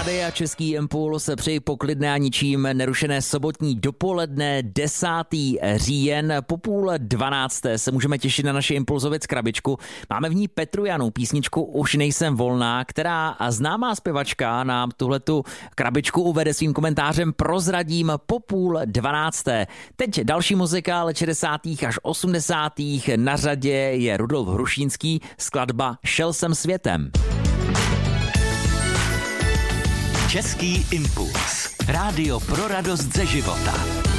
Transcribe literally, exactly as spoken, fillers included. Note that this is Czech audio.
Rádia Český impuls přeji poklidné a ničím nerušené sobotní dopoledne desátý říjen. Po půl dvanácté se můžeme těšit na naši Impulzovic krabičku. Máme v ní Petru Janu, písničku Už nejsem volná, která známá zpěvačka nám tuhletu krabičku uvede svým komentářem Prozradím po půl dvanácté. Teď další muzika let šedesátých až osmdesátých. Na řadě je Rudolf Hrušínský, skladba Šel jsem světem. Český impuls. Rádio pro radost ze života.